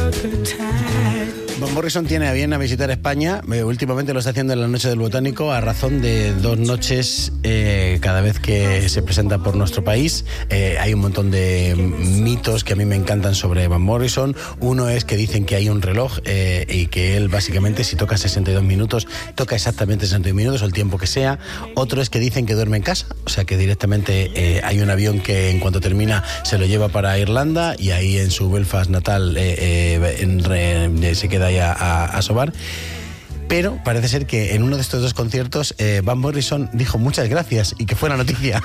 Van Morrison tiene a bien a visitar España. Últimamente lo está haciendo en la Noche del Botánico a razón de 2 noches cada vez que se presenta por nuestro país. Hay un montón de mitos que a mí me encantan sobre Van Morrison. Uno es que dicen que hay un reloj y que él básicamente si toca 62 minutos, toca exactamente 62 minutos o el tiempo que sea. Otro es que dicen que duerme en casa, o sea que directamente hay un avión que en cuanto termina se lo lleva para Irlanda y ahí en su Belfast natal se queda ahí a sobar. Pero parece ser que en uno de estos 2 conciertos Van Morrison dijo muchas gracias y que fue la noticia.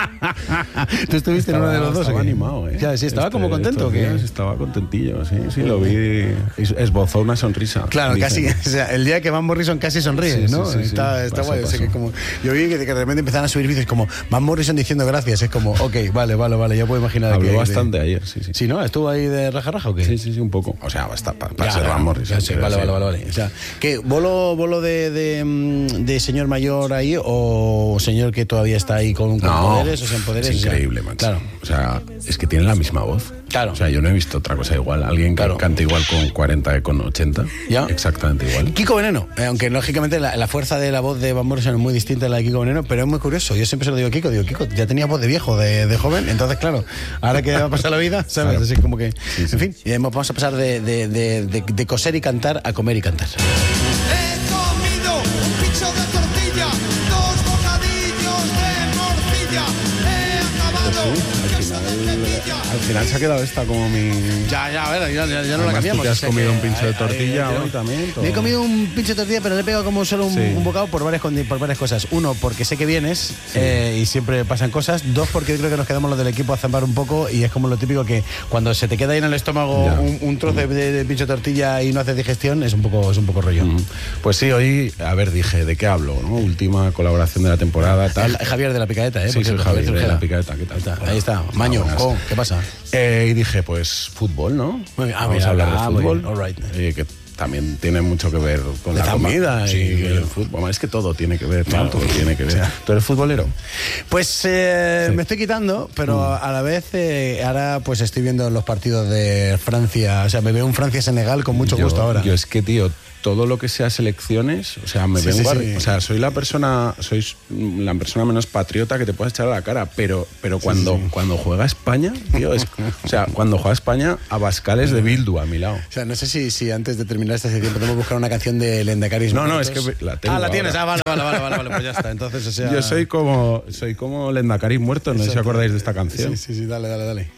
¿Tú estuviste en uno de los 2? Estaba animado, ¿eh? Ya, sí, estaba como contento. Estaba contentillo, sí, lo vi. Esbozó una sonrisa. Claro, casi. O sea, el día que Van Morrison casi sonríe, sí, ¿no? Sí, está guay. Pasó. O sea, que como, yo vi que de repente empezaron a subir vídeos como Van Morrison diciendo gracias. Es como, ok, vale, ya puedo imaginar. Habló bastante ayer, sí. ¿Sí, no? ¿Estuvo ahí de raja o qué? Sí, un poco. O sea, basta para ser Van Morrison. Sí, vale. O sea, ¿qué? ¿Bolo de señor mayor ahí o señor que todavía está ahí con poderes o sin poderes? Es increíble, macho. Claro. O sea, es que tiene la misma voz. Claro. O sea, yo no he visto otra cosa igual. Alguien que canta igual con 40 que con 80. ¿Ya? Exactamente igual. Kiko Veneno, aunque lógicamente la fuerza de la voz de Van Morrison es muy distinta a la de Kiko Veneno, pero es muy curioso. Yo siempre se lo digo a Kiko, ya tenía voz de viejo, de joven, entonces claro, ahora que va a pasar la vida, ¿sabes? Claro. Así como que, Sí. En fin, vamos a pasar de coser y cantar a comer y cantar. He comido un pincho de tortilla, 2 bocadillos de morcilla, he acabado Al final se ha quedado esta como mi... Ya, a ver, ya no la Además, cambiamos. tú te has o sea comido que un pincho de tortilla pero hoy también. Me he comido un pincho de tortilla, pero le he pegado como solo un bocado por varias cosas. Uno, porque sé que vienes y siempre pasan cosas. 2, porque yo creo que nos quedamos los del equipo a zambar un poco y es como lo típico que cuando se te queda ahí en el estómago un trozo de pincho de tortilla y no haces digestión, es un poco rollo. Pues sí, hoy, a ver, dije, ¿de qué hablo? ¿No? Última colaboración de la temporada, tal. Javier de la Picadeta, ¿eh? Sí, soy Javier de la Picadeta, ¿qué tal? Ahí está, Maño, ¿qué pasa? Y dije, pues fútbol, ¿no? Vamos a hablar de fútbol. All right. Que también tiene mucho que ver con la comida. Sí, el fútbol. Es que todo tiene que ver, claro, todo tiene que ver. O sea, ¿tú eres futbolero? Pues me estoy quitando, pero a la vez ahora pues estoy viendo los partidos de Francia. O sea, me veo un Francia-Senegal con mucho gusto ahora. Yo es que, tío, todo lo que sea selecciones, o sea, me vengo o sea, sois la persona menos patriota que te puedes echar a la cara, pero cuando juega España, tío, o sea, cuando juega España, Abascal es de Bildu a mi lado. O sea, no sé si antes de terminar esta sección podemos buscar una canción de Lendacaris. No, es que la tengo. la tienes. Ahora. Vale, pues ya está. Entonces, o sea... Yo soy como Lendacaris muerto, no sé si acordáis de esta canción. Sí, dale.